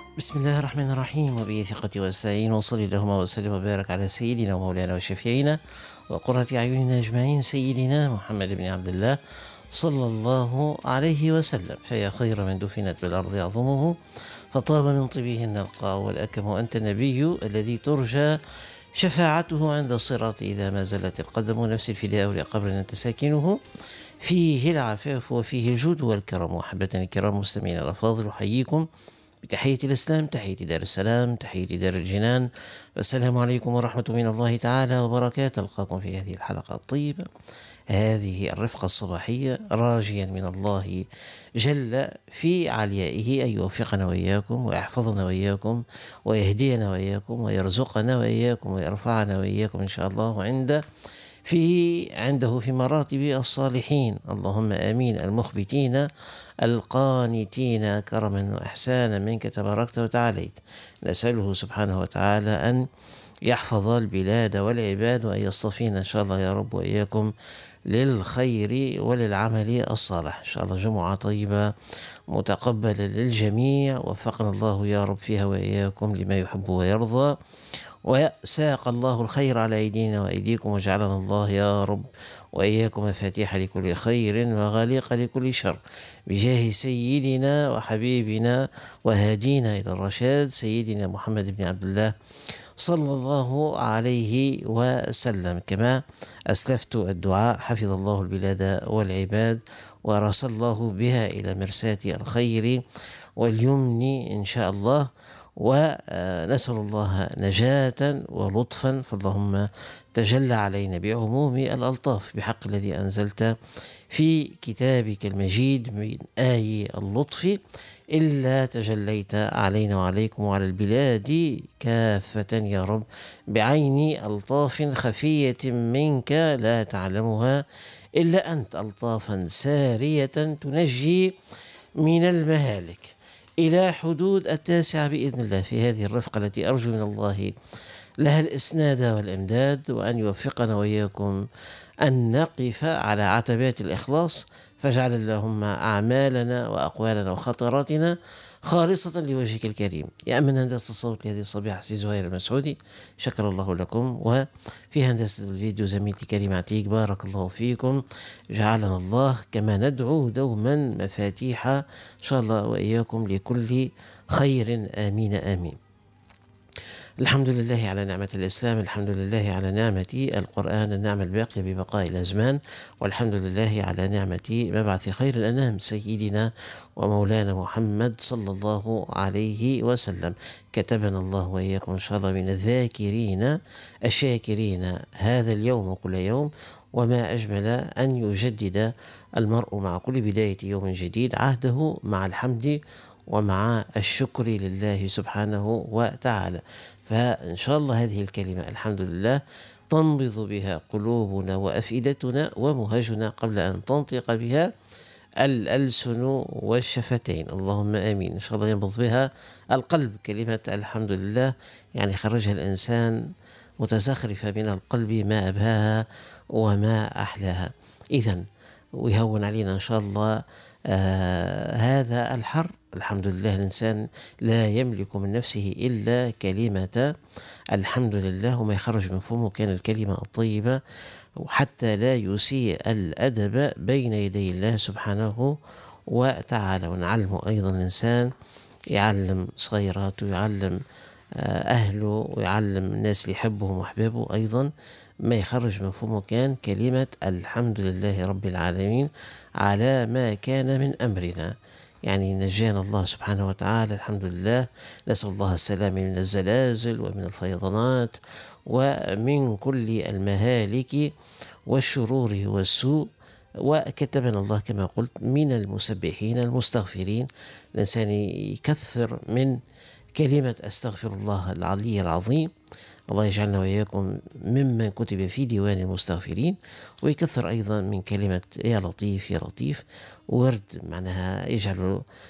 بسم الله الرحمن الرحيم وبه ثقتي واستعين وصلي اللهم وسلم وبارك على سيدنا ومولانا وشفيعنا وقرة أعيننا أجمعين سيدنا محمد بن عبد الله صلى الله عليه وسلم. فيا خير من دفنت بالأرض عظمه فطاب من طيبهن القاع والأكم. أنت النبي الذي ترجى شفاعته عند الصراط إذا ما زلت القدم. نفس الفداء لقبر أنت ساكنه فيه العفاف وفيه الجود والكرم. وأحبتنا الكرام مستمعين الأفاضل، أحييكم بتحية الإسلام، تحية دار السلام، تحية دار الجنان. السلام عليكم ورحمة من الله تعالى وبركاته. ألقاكم في هذه الحلقة الطيبة، هذه الرفقة الصباحية، راجيا من الله جل في عليائه أن يوفقنا وإياكم ويحفظنا وإياكم ويهدينا وإياكم ويرزقنا وإياكم ويرفعنا وإياكم إن شاء الله عنده في مراتب الصالحين. اللهم آمين. المخبتين القانتين كرما وإحسانا منك تباركت وتعاليت. نسأله سبحانه وتعالى أن يحفظ البلاد والعباد وأن يصطفينا إن شاء الله يا رب وإياكم للخير وللعمل الصالح. إن شاء الله جمعة طيبة متقبلة للجميع، وفقنا الله يا رب فيها وإياكم لما يحب ويرضى، وساق الله الخير على أيدينا وأيديكم، وجعلنا الله يا رب وإياكم مفاتيح لكل خير وغاليق لكل شر، بجاه سيدنا وحبيبنا وهادينا إلى الرشاد سيدنا محمد بن عبد الله صلى الله عليه وسلم. كما أسلفت الدعاء حفظ الله البلاد والعباد ورسل الله بها إلى مرساة الخير واليمن إن شاء الله، ونسأل الله نجاة ولطفا. فاللهم تجلى علينا بعموم الألطاف بحق الذي أنزلت في كتابك المجيد من آي اللطف، إلا تجليت علينا وعليكم وعلى البلاد كافة يا رب بعين ألطاف خفية منك لا تعلمها إلا أنت، ألطافا سارية تنجي من المهالك إلى حدود 9 بإذن الله، في هذه الرفقة التي أرجو من الله لها الإسناد والإمداد، وأن يوفقنا وإياكم أن نقف على عتبات الإخلاص. فاجعل اللهم أعمالنا وأقوالنا وخطراتنا خالصة لوجهك الكريم. يا من هندسة الصوت لهذه الصبيحة سي زهير المسعودي، شكر الله لكم. وفي هندسة الفيديو زميلتي كريم عتيق، بارك الله فيكم. جعلنا الله كما ندعو دوما مفاتيح إن شاء الله وإياكم لكل خير، آمين آمين. الحمد لله على نعمة الإسلام، الحمد لله على نعمة القرآن، النعمة الباقية ببقاء الأزمان، والحمد لله على نعمة مبعث خير الأنام سيدنا ومولانا محمد صلى الله عليه وسلم. كتبنا الله وإياكم إن شاء الله من الذاكرين الشاكرين هذا اليوم وكل يوم. وما أجمل أن يجدد المرء مع كل بداية يوم جديد عهده مع الحمد ومع الشكر لله سبحانه وتعالى. فإن شاء الله هذه الكلمة الحمد لله تنبض بها قلوبنا وأفئدتنا ومهجنا قبل أن تنطق بها الألسن والشفتين. اللهم آمين. إن شاء الله ينبض بها القلب كلمة الحمد لله، يعني خرجها الإنسان متزخرفة من القلب، ما أبهاها وما أحلاها. إذن ويهون علينا إن شاء الله هذا الحر. الحمد لله الإنسان لا يملك من نفسه إلا كلمة الحمد لله، وما يخرج من فمه كان الكلمة الطيبة، وحتى لا يسيء الأدب بين يدي الله سبحانه وتعالى. ونعلم أيضا الإنسان يعلم صغيراته، يعلم أهله، ويعلم الناس اللي يحبهم وأحبابه أيضا، ما يخرج من فمه كان كلمة الحمد لله رب العالمين على ما كان من أمرنا. يعني نجانا الله سبحانه وتعالى الحمد لله. نسأل الله السلام من الزلازل ومن الفيضانات ومن كل المهالك والشرور والسوء، وكتبنا الله كما قلت من المسبحين المستغفرين. الإنسان يكثر من كلمة أستغفر الله العلي العظيم. الله يجعلنا وإياكم ممن كتب في ديوان المستغفرين. ويكثر أيضا من كلمة يا لطيف يا لطيف، ورد معناها يجعل